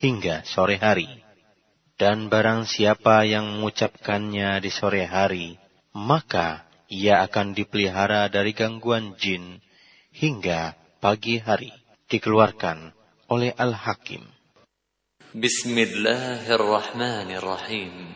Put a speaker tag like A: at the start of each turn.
A: hingga sore hari. Dan barang siapa yang mengucapkannya di sore hari, maka ia akan dipelihara dari gangguan jin hingga pagi hari. Dikeluarkan oleh Al-Hakim.
B: Bismillahirrahmanirrahim.